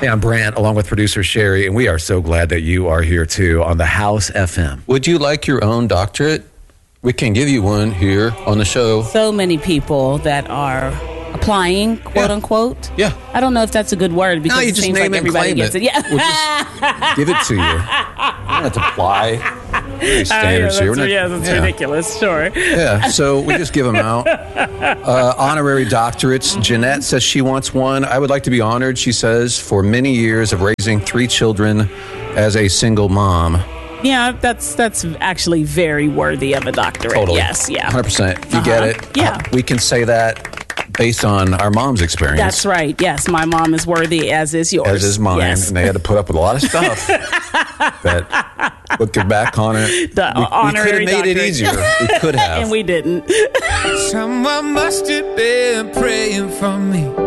Hey, I'm Brant, along with producer Sherry, and we are so glad that you are here, too, on the House FM. Would you like your own doctorate? We can give you one here on the show. So many people that are applying, quote unquote. Yeah. I don't know if that's a good word because you it just seems name like it and everybody claim gets it. Yeah. We'll just give it to you. You don't have to apply. Pretty standards here. That's ridiculous. Sure. Yeah, so we just give them out. Honorary doctorates. Jeanette says she wants one. I would like to be honored, she says, for many years of raising 3 children as a single mom. Yeah, that's actually very worthy of a doctorate. Totally. Yes, yeah. 100%. You get it. Yeah. We can say that based on our mom's experience. That's right. Yes, my mom is worthy, as is yours. As is mine. Yes. And they had to put up with a lot of stuff that, looking back on it, we could have made it easier. We could have. And we didn't. Someone must have been praying for me.